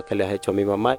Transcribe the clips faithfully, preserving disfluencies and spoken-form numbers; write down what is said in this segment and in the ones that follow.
que le has hecho a mi mamá.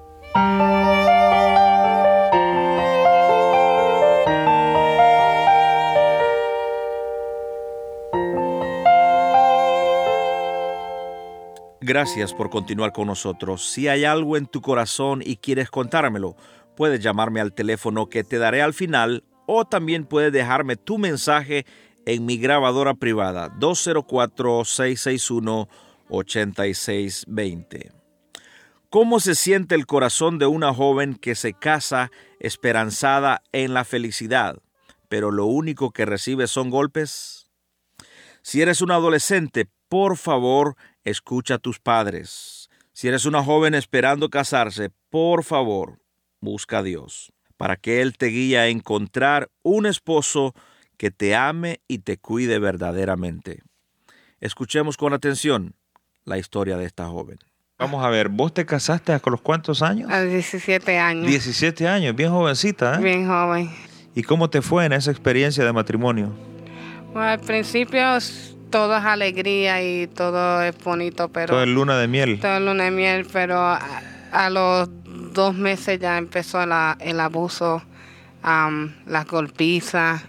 Gracias por continuar con nosotros. Si hay algo en tu corazón y quieres contármelo, puedes llamarme al teléfono que te daré al final o también puedes dejarme tu mensaje en mi grabadora privada dos cero cuatro, seis seis uno, ocho seis dos cero. ¿Cómo se siente el corazón de una joven que se casa esperanzada en la felicidad, pero lo único que recibe son golpes? Si eres un adolescente, por favor, escucha a tus padres. Si eres una joven esperando casarse, por favor, busca a Dios, para que Él te guíe a encontrar un esposo que te ame y te cuide verdaderamente. Escuchemos con atención la historia de esta joven. Vamos a ver, ¿vos te casaste a los cuántos años? A diecisiete años. diecisiete años, bien jovencita, ¿eh? Bien joven. ¿Y cómo te fue en esa experiencia de matrimonio? Bueno, al principio todo es alegría y todo es bonito, pero... Todo es luna de miel. Todo es luna de miel, pero a, a los dos meses ya empezó la, el abuso, um, las golpizas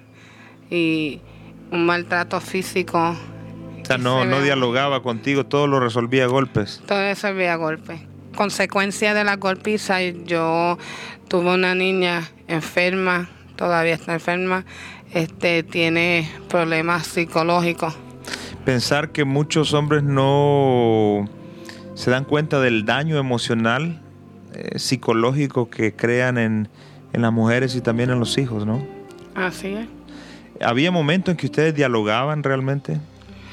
y un maltrato físico. O sea, no, no dialogaba contigo, todo lo resolvía a golpes. Todo eso había golpes. Consecuencia de la golpiza, yo tuve una niña enferma, todavía está enferma, este, tiene problemas psicológicos. Pensar que muchos hombres no se dan cuenta del daño emocional, eh, psicológico que crean en, en las mujeres y también en los hijos, ¿no? Así es. ¿Había momentos en que ustedes dialogaban realmente?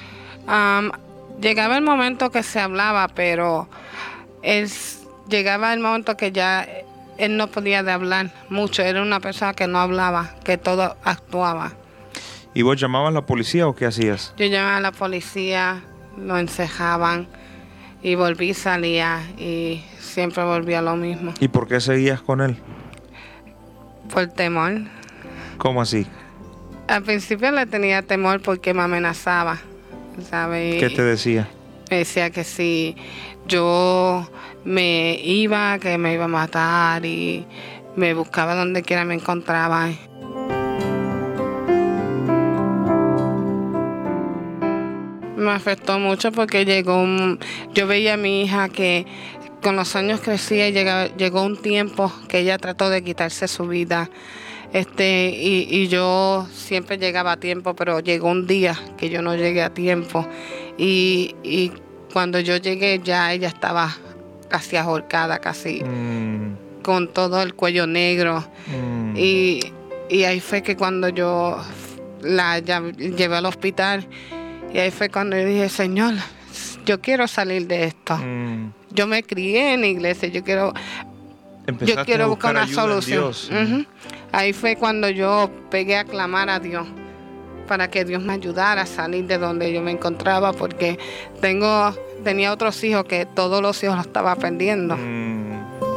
Um, llegaba el momento que se hablaba, pero él, llegaba el momento que ya él no podía de hablar mucho. Era una persona que no hablaba, que todo actuaba. ¿Y vos llamabas a la policía o qué hacías? Yo llamaba a la policía, lo encejaban y volví, salía y siempre volvía lo mismo. ¿Y por qué seguías con él? Por temor. ¿Cómo así? Al principio le tenía temor porque me amenazaba, ¿sabes? ¿Qué te decía? Me decía que si yo me iba, que me iba a matar y me buscaba donde quiera me encontraba. Me afectó mucho porque llegó un... Yo veía a mi hija que con los años crecía y llegaba, llegó un tiempo que ella trató de quitarse su vida. Este, y, y yo siempre llegaba a tiempo, pero llegó un día que yo no llegué a tiempo. Y, y cuando yo llegué ya ella estaba casi ahorcada, casi mm. con todo el cuello negro. Mm. Y, y ahí fue que cuando yo la ya, llevé al hospital, y ahí fue cuando yo dije, Señor, yo quiero salir de esto. Mm. Yo me crié en la iglesia, yo quiero... Empezaste yo quiero a buscar buscar una solución. Uh-huh. Ahí fue cuando yo pegué a clamar a Dios para que Dios me ayudara a salir de donde yo me encontraba, porque tengo tenía otros hijos que todos los hijos los estaba perdiendo. Mm.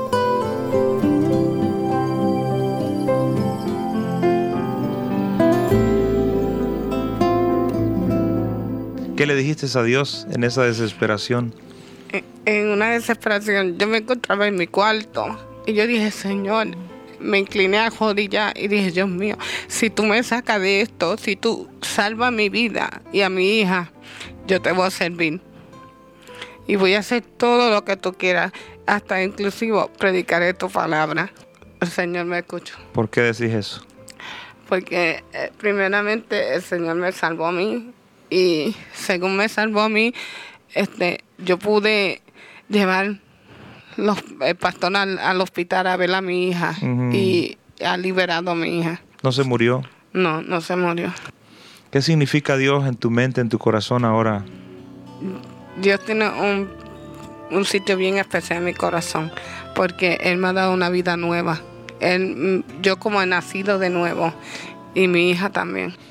¿Qué le dijiste a Dios en esa desesperación? En, en una desesperación, yo me encontraba en mi cuarto y yo dije, Señor, me incliné a rodillas y dije, Dios mío, si tú me sacas de esto, si tú salvas mi vida y a mi hija, yo te voy a servir. Y voy a hacer todo lo que tú quieras, hasta inclusive predicaré tu palabra. El Señor me escuchó. ¿Por qué decís eso? Porque eh, primeramente el Señor me salvó a mí y según me salvó a mí, este, yo pude llevar los, el pastor al, al hospital a ver a mi hija. Uh-huh. Y ha liberado a mi hija. ¿No se murió? No, no se murió. ¿Qué significa Dios en tu mente, en tu corazón ahora? Dios tiene un, un sitio bien especial en mi corazón, porque Él me ha dado una vida nueva. Él, yo como he nacido de nuevo y mi hija también.